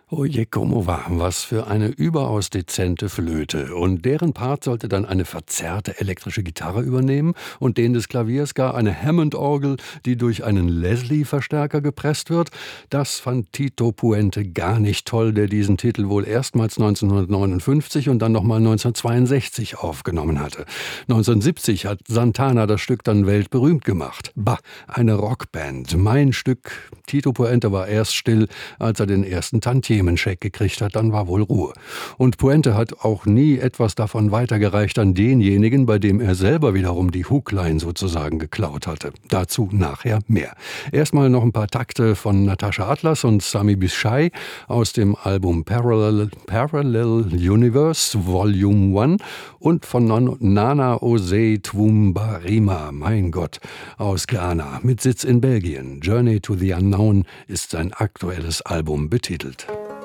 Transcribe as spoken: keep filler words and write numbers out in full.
Oje como va, was für eine überaus dezente Flöte. Und deren Part sollte dann eine verzerrte elektrische Gitarre übernehmen und den des Klaviers gar eine Hammond-Orgel, die durch einen Leslie-Verstärker gepresst wird. Das fand Tito Puente gar nicht toll, der diesen Titel wohl erstmals neunzehnhundertneunundfünfzig und dann nochmal neunzehnhundertzweiundsechzig aufgenommen hatte. neunzehnhundertsiebzig hat Santana das Stück dann weltberühmt gemacht. Bah, eine Rockband, mein Stück. Tito Puente war erst still, als er den ersten Tantiemenscheck gekriegt hat, dann war wohl Ruhe. Und Puente hat auch nie etwas davon weitergereicht an denjenigen, bei dem er selber wiederum die Hookline sozusagen geklaut hatte. Dazu nachher mehr. Erstmal noch ein paar Takte von Natascha Atlas und Sami Bischai aus dem Album Parallel, Parallel Universe Volume eins und von Nana Ose Twumbarima, mein Gott, aus Ghana, mit Sitz in Belgien. Journey to the Unknown ist sein aktuelles Album betitelt.